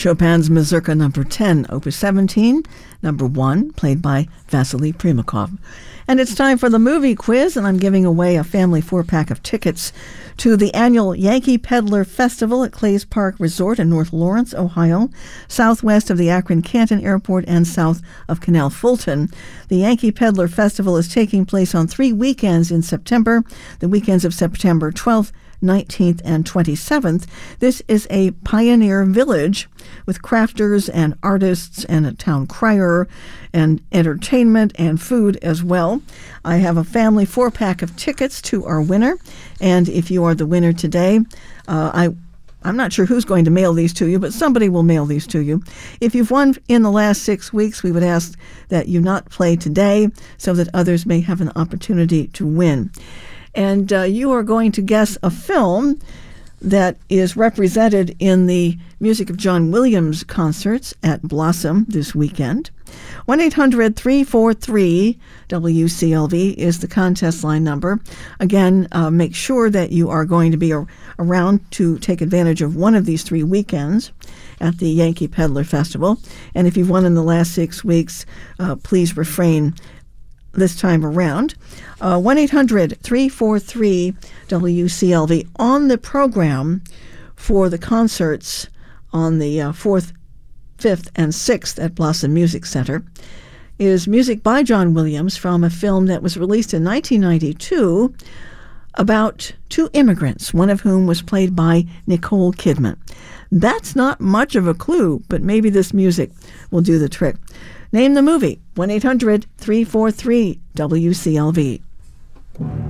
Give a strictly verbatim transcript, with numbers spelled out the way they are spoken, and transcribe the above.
Chopin's Mazurka number ten, opus seventeen, number one, played by Vasily Primakov. And it's time for the movie quiz, and I'm giving away a family four-pack of tickets to the annual Yankee Peddler Festival at Clays Park Resort in North Lawrence, Ohio, southwest of the Akron Canton Airport and south of Canal Fulton. The Yankee Peddler Festival is taking place on three weekends in September, the weekends of September twelfth, nineteenth, and twenty-seventh. This is a pioneer village with crafters and artists and a town crier and entertainment and food as well. I have a family four-pack of tickets to our winner, and if you are the winner today, uh, I I'm not sure who's going to mail these to you, but somebody will mail these to you. If you've won in the last six weeks, we would ask that you not play today so that others may have an opportunity to win. And uh, you are going to guess a film that is represented in the Music of John Williams concerts at Blossom this weekend. one eight hundred three four three W C L V is the contest line number. Again, uh, make sure that you are going to be a- around to take advantage of one of these three weekends at the Yankee Peddler Festival. And if you've won in the last six weeks, uh, please refrain this time around. Uh, one eight hundred three four three W C L V. On the program for the concerts on the uh, fourth, fifth, and sixth at Blossom Music Center is music by John Williams from a film that was released in nineteen ninety-two about two immigrants, one of whom was played by Nicole Kidman. That's not much of a clue, but maybe this music will do the trick. Name the movie, one eight hundred three four three W C L V.